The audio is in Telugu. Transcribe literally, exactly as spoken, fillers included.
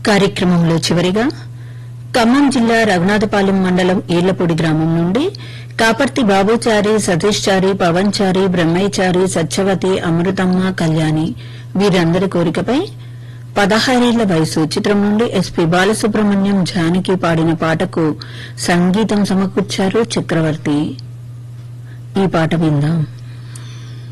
కార్యక్రమంలో చివరిగా ఖమ్మం జిల్లా రఘునాథపాలెం మండలం ఈళ్లపూడి గ్రామం నుండి కాపర్తి బాబుచారి సతీష్ చారి పవన్ చారి బ్రహ్మయ్యచారి సత్యవతి అమృతమ్మ కళ్యాణి వీరందరి కోరికపై పదహారేళ్ల వయసు చిత్రం నుండి ఎస్పీ బాలసుబ్రహ్మణ్యం జానకి పాడిన పాటకు సంగీతం సమకూర్చారు చక్రవర్తి. ఈ పాట విందాం.